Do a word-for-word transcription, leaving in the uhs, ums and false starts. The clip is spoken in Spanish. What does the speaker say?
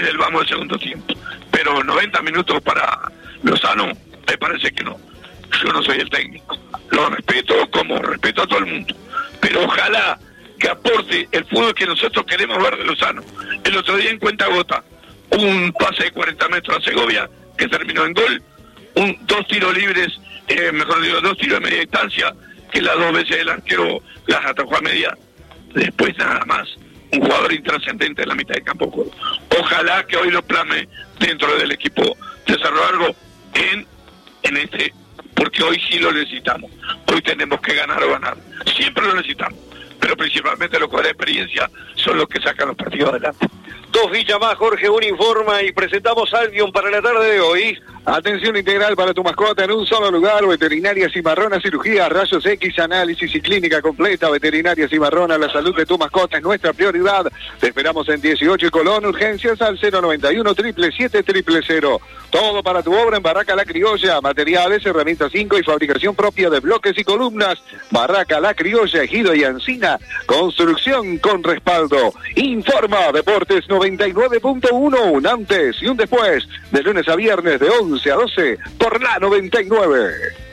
del vamos al segundo tiempo. Pero noventa minutos para Lozano, me parece que no. Yo no soy el técnico. Lo respeto como respeto a todo el mundo. Pero ojalá que aporte el fútbol que nosotros queremos ver de Lozano. El otro día en cuenta gota, un pase de cuarenta metros a Segovia que terminó en gol, un, dos tiros libres, eh, mejor digo, dos tiros de media distancia, que las dos veces el arquero las atajó a media. Después nada más. Un jugador intrascendente en la mitad del campo. Ojalá que hoy lo plame dentro del equipo de Cerro Largo en, en este, porque hoy sí lo necesitamos. Hoy tenemos que ganar o ganar. Siempre lo necesitamos, pero principalmente los jugadores de experiencia son los que sacan los partidos adelante. Dos fichas más, Jorge, un informa y presentamos Albion para la tarde de hoy. Atención integral para tu mascota en un solo lugar. Veterinaria Cimarrona, cirugía, rayos X, análisis y clínica completa. Veterinaria Cimarrona, la salud de tu mascota es nuestra prioridad. Te esperamos en dieciocho y Colón, urgencias al cero noventa y uno, siete siete siete cero cero. Todo para tu obra en Barraca La Criolla. Materiales, herramientas cinco y fabricación propia de bloques y columnas. Barraca La Criolla, Ejido y Encina. Construcción con respaldo. Informa Deportes noventa y nueve punto uno, un antes y un después. De lunes a viernes de once a doce por la noventa y nueve.